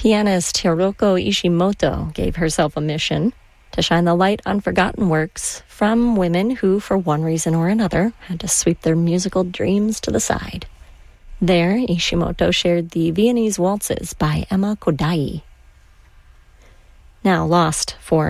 Pianist Hiroko Ishimoto gave herself a mission to shine the light on forgotten works from women who, for one reason or another, had to sweep their musical dreams to the side. There, Ishimoto shared the Viennese Waltzes by Emma Kodály. Now lost for